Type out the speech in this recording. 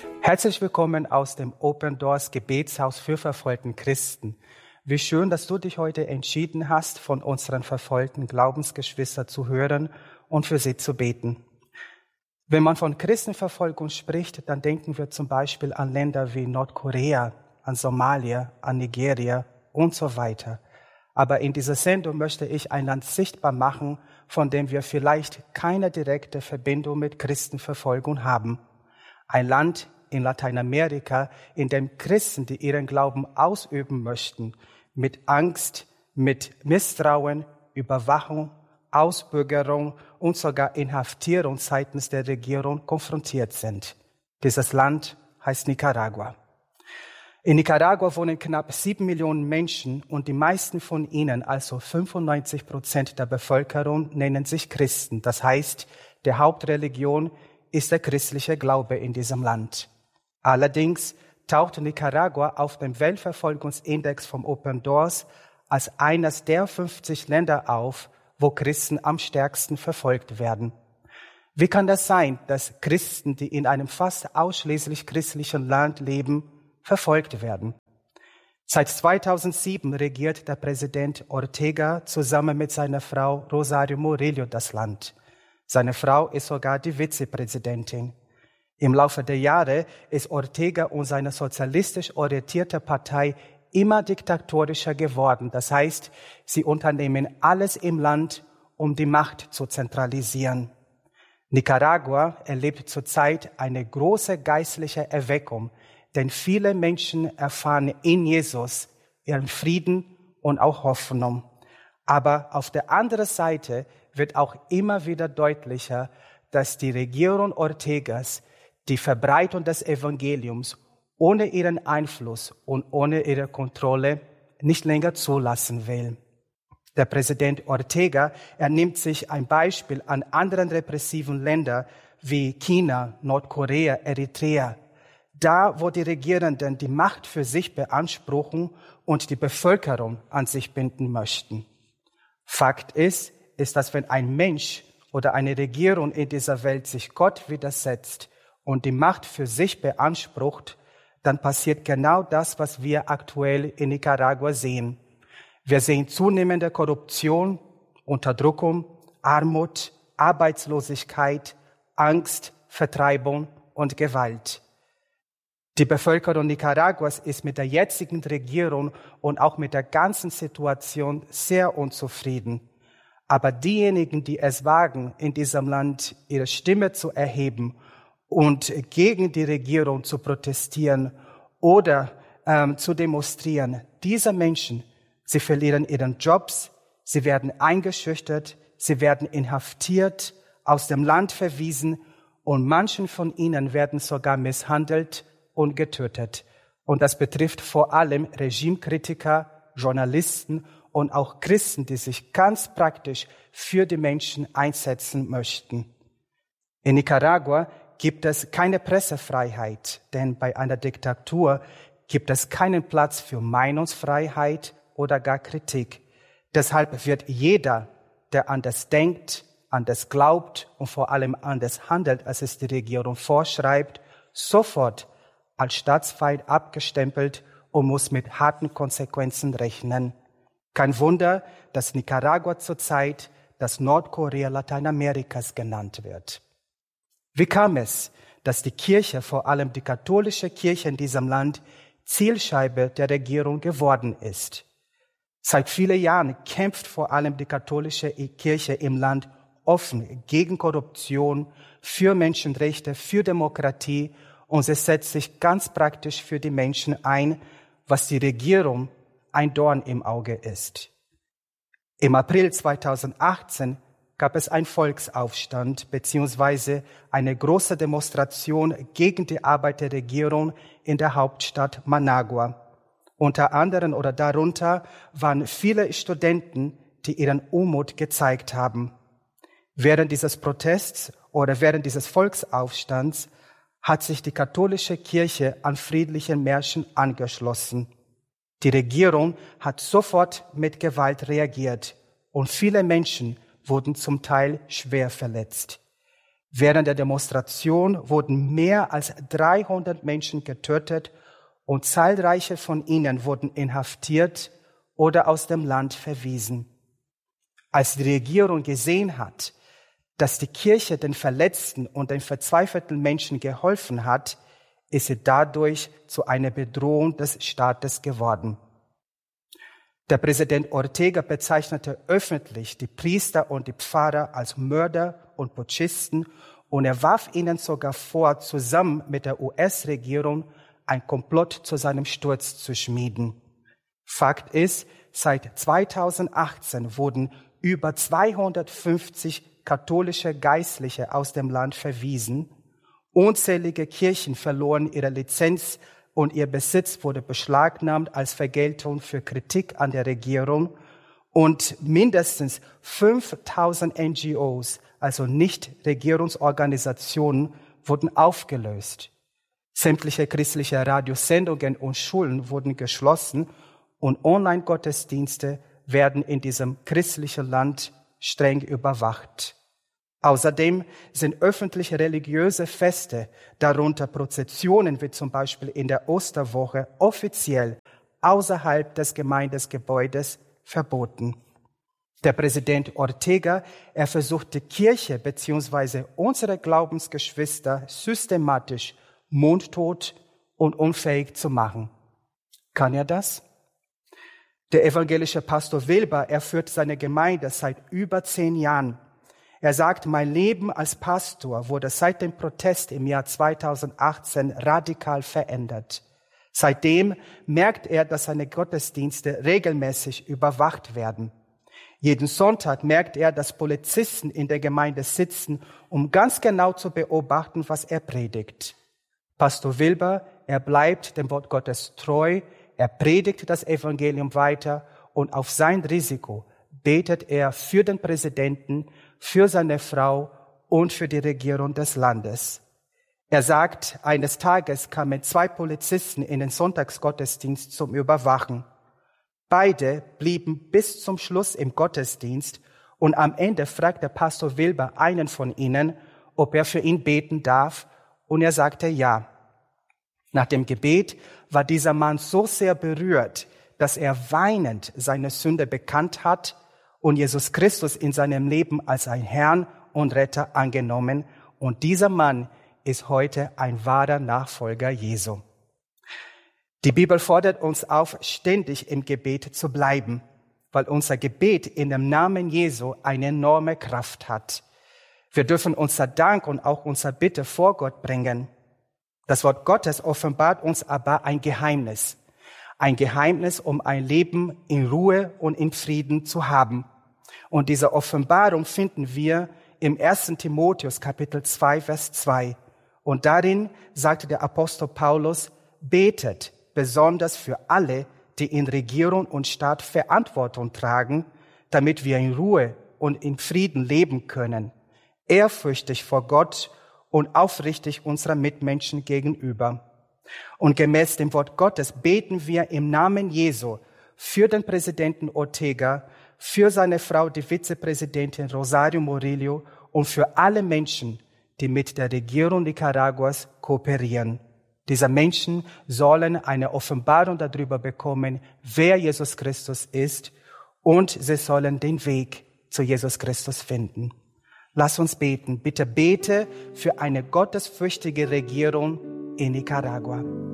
Herzlich willkommen aus dem Open Doors Gebetshaus für verfolgten Christen. Wie schön, dass du dich heute entschieden hast, von unseren verfolgten Glaubensgeschwistern zu hören und für sie zu beten. Wenn man von Christenverfolgung spricht, dann denken wir zum Beispiel an Länder wie Nordkorea, an Somalia, an Nigeria und so weiter. Aber in dieser Sendung möchte ich ein Land sichtbar machen, von dem wir vielleicht keine direkte Verbindung mit Christenverfolgung haben. Ein Land in Lateinamerika, in dem Christen, die ihren Glauben ausüben möchten, mit Angst, mit Misstrauen, Überwachung, Ausbürgerung und sogar Inhaftierung seitens der Regierung konfrontiert sind. Dieses Land heißt Nicaragua. In Nicaragua wohnen knapp 7 Millionen Menschen und die meisten von ihnen, also 95% der Bevölkerung, nennen sich Christen. Das heißt, die Hauptreligion ist der christliche Glaube in diesem Land. Allerdings taucht Nicaragua auf dem Weltverfolgungsindex vom Open Doors als eines der 50 Länder auf, wo Christen am stärksten verfolgt werden. Wie kann das sein, dass Christen, die in einem fast ausschließlich christlichen Land leben, verfolgt werden? Seit 2007 regiert der Präsident Ortega zusammen mit seiner Frau Rosario Murillo das Land. Seine Frau ist sogar die Vizepräsidentin. Im Laufe der Jahre ist Ortega und seine sozialistisch orientierte Partei immer diktatorischer geworden. Das heißt, sie unternehmen alles im Land, um die Macht zu zentralisieren. Nicaragua erlebt zurzeit eine große geistliche Erweckung, denn viele Menschen erfahren in Jesus ihren Frieden und auch Hoffnung. Aber auf der anderen Seite wird auch immer wieder deutlicher, dass die Regierung Ortegas die Verbreitung des Evangeliums ohne ihren Einfluss und ohne ihre Kontrolle nicht länger zulassen will. Der Präsident Ortega, er nimmt sich ein Beispiel an anderen repressiven Ländern wie China, Nordkorea, Eritrea. Da, wo die Regierenden die Macht für sich beanspruchen und die Bevölkerung an sich binden möchten. Fakt ist, dass wenn ein Mensch oder eine Regierung in dieser Welt sich Gott widersetzt und die Macht für sich beansprucht, dann passiert genau das, was wir aktuell in Nicaragua sehen. Wir sehen zunehmende Korruption, Unterdrückung, Armut, Arbeitslosigkeit, Angst, Vertreibung und Gewalt. Die Bevölkerung Nicaraguas ist mit der jetzigen Regierung und auch mit der ganzen Situation sehr unzufrieden. Aber diejenigen, die es wagen, in diesem Land ihre Stimme zu erheben und gegen die Regierung zu protestieren oder zu demonstrieren, diese Menschen, sie verlieren ihren Jobs, sie werden eingeschüchtert, sie werden inhaftiert, aus dem Land verwiesen und manchen von ihnen werden sogar misshandelt und getötet. Und das betrifft vor allem Regimekritiker, Journalisten und auch Christen, die sich ganz praktisch für die Menschen einsetzen möchten. In Nicaragua gibt es keine Pressefreiheit, denn bei einer Diktatur gibt es keinen Platz für Meinungsfreiheit oder gar Kritik. Deshalb wird jeder, der anders denkt, anders glaubt und vor allem anders handelt, als es die Regierung vorschreibt, sofort als Staatsfeind abgestempelt und muss mit harten Konsequenzen rechnen. Kein Wunder, dass Nicaragua zurzeit das Nordkorea Lateinamerikas genannt wird. Wie kam es, dass die Kirche, vor allem die katholische Kirche in diesem Land, Zielscheibe der Regierung geworden ist? Seit vielen Jahren kämpft vor allem die katholische Kirche im Land offen gegen Korruption, für Menschenrechte, für Demokratie und sie setzt sich ganz praktisch für die Menschen ein, was die Regierung ein Dorn im Auge ist. Im April 2018 gab es einen Volksaufstand bzw. eine große Demonstration gegen die Arbeit der Regierung in der Hauptstadt Managua. Unter anderem oder darunter waren viele Studenten, die ihren Unmut gezeigt haben. Während dieses Protests oder während dieses Volksaufstands hat sich die katholische Kirche an friedlichen Märschen angeschlossen. Die Regierung hat sofort mit Gewalt reagiert und viele Menschen wurden zum Teil schwer verletzt. Während der Demonstration wurden mehr als 300 Menschen getötet und zahlreiche von ihnen wurden inhaftiert oder aus dem Land verwiesen. Als die Regierung gesehen hat, dass die Kirche den Verletzten und den verzweifelten Menschen geholfen hat, ist sie dadurch zu einer Bedrohung des Staates geworden. Der Präsident Ortega bezeichnete öffentlich die Priester und die Pfarrer als Mörder und Putschisten und er warf ihnen sogar vor, zusammen mit der US-Regierung ein Komplott zu seinem Sturz zu schmieden. Fakt ist, seit 2018 wurden über 250 katholische Geistliche aus dem Land verwiesen. Unzählige Kirchen verloren ihre Lizenz und ihr Besitz wurde beschlagnahmt als Vergeltung für Kritik an der Regierung. Und mindestens 5000 NGOs, also Nichtregierungsorganisationen, wurden aufgelöst. Sämtliche christliche Radiosendungen und Schulen wurden geschlossen und Online-Gottesdienste werden in diesem christlichen Land streng überwacht. Außerdem sind öffentliche religiöse Feste, darunter Prozessionen wie zum Beispiel in der Osterwoche, offiziell außerhalb des Gemeindesgebäudes verboten. Der Präsident Ortega, er versucht die Kirche bzw. unsere Glaubensgeschwister systematisch mundtot und unfähig zu machen. Kann er das? Der evangelische Pastor Wilber, er führt seine Gemeinde seit über 10 Jahren. Er sagt, mein Leben als Pastor wurde seit dem Protest im Jahr 2018 radikal verändert. Seitdem merkt er, dass seine Gottesdienste regelmäßig überwacht werden. Jeden Sonntag merkt er, dass Polizisten in der Gemeinde sitzen, um ganz genau zu beobachten, was er predigt. Pastor Wilber, er bleibt dem Wort Gottes treu, er predigt das Evangelium weiter und auf sein Risiko betet er für den Präsidenten, für seine Frau und für die Regierung des Landes. Er sagt, eines Tages kamen 2 Polizisten in den Sonntagsgottesdienst zum Überwachen. Beide blieben bis zum Schluss im Gottesdienst und am Ende fragte Pastor Wilber einen von ihnen, ob er für ihn beten darf, und er sagte ja. Nach dem Gebet war dieser Mann so sehr berührt, dass er weinend seine Sünde bekannt hat und Jesus Christus in seinem Leben als ein Herrn und Retter angenommen. Und dieser Mann ist heute ein wahrer Nachfolger Jesu. Die Bibel fordert uns auf, ständig im Gebet zu bleiben, weil unser Gebet in dem Namen Jesu eine enorme Kraft hat. Wir dürfen unser Dank und auch unsere Bitte vor Gott bringen. Das Wort Gottes offenbart uns aber ein Geheimnis, um ein Leben in Ruhe und in Frieden zu haben. Und diese Offenbarung finden wir im 1. Timotheus Kapitel 2, Vers 2. Und darin sagte der Apostel Paulus, betet besonders für alle, die in Regierung und Staat Verantwortung tragen, damit wir in Ruhe und in Frieden leben können, ehrfürchtig vor Gott und aufrichtig unserer Mitmenschen gegenüber. Und gemäß dem Wort Gottes beten wir im Namen Jesu für den Präsidenten Ortega, für seine Frau, die Vizepräsidentin Rosario Murillo und für alle Menschen, die mit der Regierung Nicaraguas kooperieren. Diese Menschen sollen eine Offenbarung darüber bekommen, wer Jesus Christus ist, und sie sollen den Weg zu Jesus Christus finden. Lass uns beten. Bitte bete für eine gottesfürchtige Regierung in Nicaragua.